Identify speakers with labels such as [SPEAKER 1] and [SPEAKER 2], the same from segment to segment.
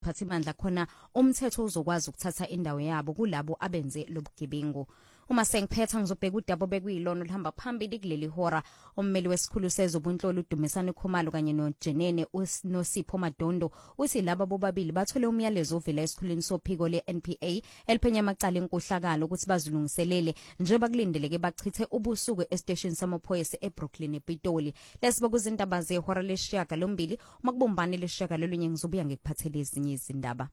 [SPEAKER 1] phathimandla khona umthetho uzokwazi ukuthatha indawo yabo kulabo abenze lobugebengu. Uma sengiphetha ngizobheka udaba bekuyilona olihamba phambili kuleli hora. Ummeli wesikhulu sezobunhloli uDumisani Khumalo kanye noJenene noSipho Madondo uthi laba bobabili bathole umyalezo ovela esikhulwini sophiko leNPA eliphenya amacala enkohlakalo ukuthi bazilungiselele njengoba kulindeleke bachithe ubusuku estation samaphoyisa eBrooklyn ePitoli. Lesibe kuzindaba zehora lesishaka lombili uma kubumbane lesishaka lolunye ngizobuya ngikuphathele ezinye izindaba.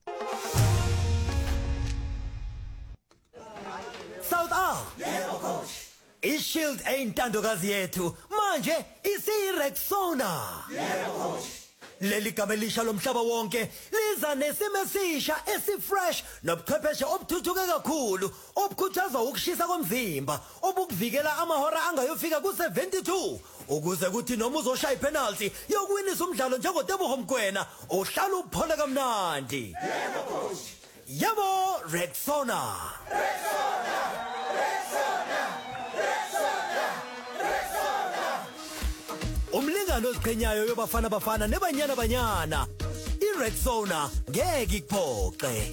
[SPEAKER 2] Yebo coach. iShield eyintandokazi yethu manje isiRexona.
[SPEAKER 3] Yebo coach.
[SPEAKER 2] Leli gama elisha lomhlaba wonke liza nesimo esisha esifresh nobuchwepheshe obuthuthuke kakhulu obukhuthaza ukushisa komzimba obukuvikela amahora angayofika ku72 ukuze kuthi noma uzoshaya ipenalty yokuwinisa umdlalo njengoTebogo Mokoena ohlala uphole kamnandi.
[SPEAKER 3] Yebo coach.
[SPEAKER 2] Yebo Rexona. Umlingano oziqhenyayo yobafana nebanyana iRexona ngeke ikuphoxe.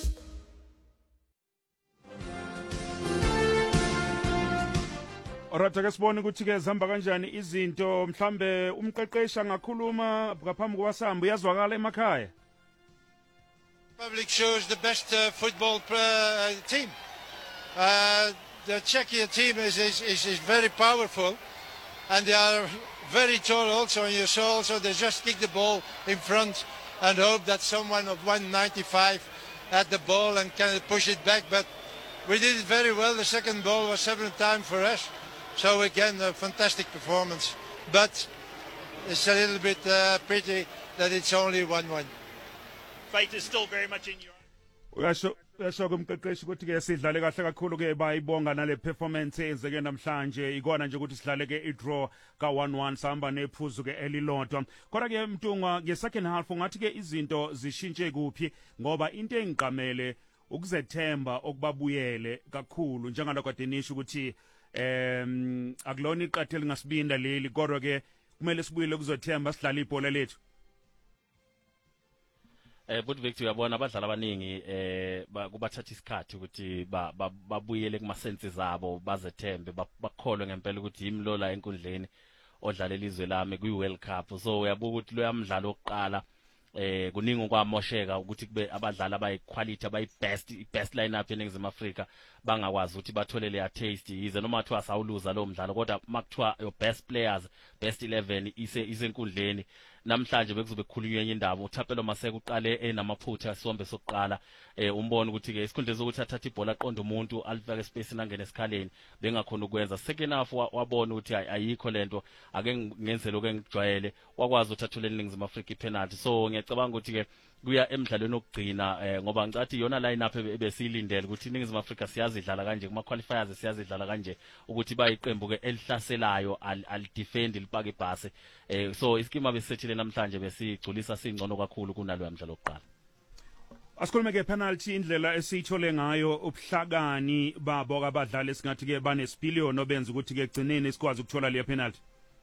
[SPEAKER 4] Oratha ke sibone ukuthi ke zihamba kanjani izinto mhlambe umqeqeshi angakhuluma ngaphambi kwasamba uyazwakala emakhaya.
[SPEAKER 5] Public shows the best football team. The Czechia team is very powerful and they are very tall also, and you saw also they just kick the ball in front and hope that someone of 195 had the ball and can push it back, but we did it very well. The second ball was 7th time for us, so again a fantastic performance, but it's a little bit pity that it's only 1-1.
[SPEAKER 6] Fate is still very much in your
[SPEAKER 4] uyasho kumqeqeshi ukuthi ke sidlale kahle kakhulu ke bayibonga nale performance eyenzeke namhlanje ikona nje ukuthi sidlale ke i-draw ka-1-1 sahamba nephuzu ke elilodwa kodwa ke Mtungwa nge-second half ungathi ke izinto zishintshe kuphi ngoba into engiqamele ukuzethemba okubabuyele kakhulu njengalokho kade nisho ukuthi akulona iqathe elingasibinda leli kodwa ke kumele sibuyele kuzothemba sidlala ibhola lethu.
[SPEAKER 7] But Victor uyabona abadlali abaningi kubathatha isikhathi ukuthi babuyele kuma senses zabo bazethembe bakholwe ngempela ukuthi yimlola enkundleni odlala elizwe lami kwi World Cup, so uyabuka ukuthi lo yamdlalo oqala kuningi okwamosheka ukuthi kube abadlali abayiquality best lineup eNingizimu Afrika bangakwazi ukuthi bathole le taste yize noma kuthiwa sawuluza lo mdlalo kodwa makuthiwa your best players best 11 isenkundleni namhlanje bekuzobe kukhulunywa enye indaba uThapelo Maseko uqale enamaphutha isombe sokuqala umbona ukuthi ke isikhundle sokuthi athathe ibhola aqonda umuntu alifake space nangena esikhaleni bengakhona ukwenza. Second half wabona ukuthi ayikho lento ake ngenze lokho engijwayele wakwazi uthathula eNingizimu Afrika ipenalty, so ngiyacabanga ukuthi ke kuya emidlalweni okugcina ngoba ngicathi yona lineup ebesilindele ukuthi iNingizimu Afrika siyazidlala kanje kuma qualifiers siyazidlala kanje ukuthi bayiqembu ke elihlaselayo al defend lipaka ibhasi, so iskima besethile namhlanje besigculisa singcono kakhulu kunalo yamdlalo oqala.
[SPEAKER 4] Asikhulume ke penalty indlela esithole ngayo ubuhlakani babo abadlali singathi ke banesipiliyoni obenza ukuthi ke egcineni sikwazi ukuthola le penalty.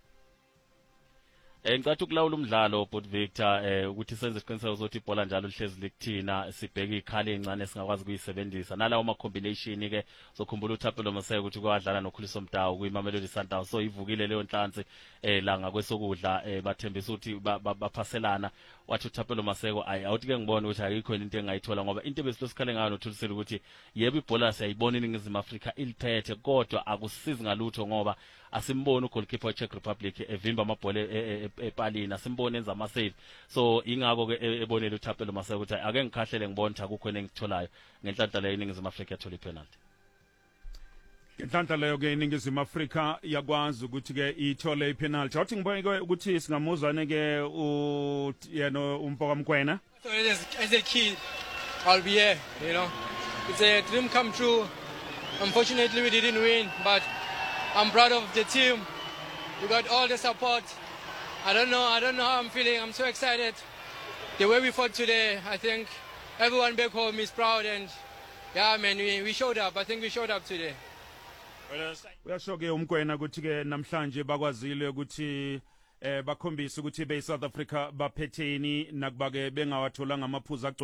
[SPEAKER 7] Ngicathi ukulawula umdlalo but Victor ukuthi senze isiqiniseko sokuthi ibhola njalo lihlezi likuthina sibheke ikhali encane singakwazi kuyisebenzisa nalawo ama combination ke sokhumbula uThapelo Maseko ukuthi kwadlala noKhuliso Mtawu kuyiMamelodi Sundowns, so ivukile leyo nhlansi la ngakwesokudla bathembisa ukuthi baphaselana wathi uThapelo Maseko awuthi ke ngibona ukuthi ayikho into engayithola ngoba into ebesikhale ngayo noThulisile ukuthi yebo ibhola siyayibona iNingizimu Afrika iliphethe kodwa akusizi ngalutho ngoba asimboni ugoalkeeper weCzech Republic evimba amabhola epalini, asimboni enza ama-save, so ingako ke ebonela uThapelo Maseko ukuthi ake ngikhahlele ngibone ukuthi akukho engikutholayo ngenhlanhla leyo iNingizimu Afrika yathola ipenalty.
[SPEAKER 4] Ngenhlanhla leyo ke iNingizimu Afrika yakwazi ukuthi ke ithole ipenalty. Awuthi ngibone ukuthi singamuzane ke yena uMpoka Mokoena.
[SPEAKER 8] So as a kid I'll be here, you know. It's a dream come true. Unfortunately we didn't win, but I'm proud of the team. We got all the support. I don't know how I'm feeling. I'm so excited. The way we fought today, I think everyone back home is proud, and yeah, man, we showed up. I think we showed up today.
[SPEAKER 4] Uyasho ke uMkoena ukuthi ke namhlanje bakwazile ukuthi bakhombisa ukuthi be South Africa baphetheni nakuba ke bengawathola ngamaphuzu